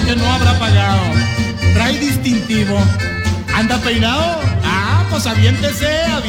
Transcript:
que no habrá pagado. Trae distintivo. ¿Anda peinado? Ah, pues aviéntese,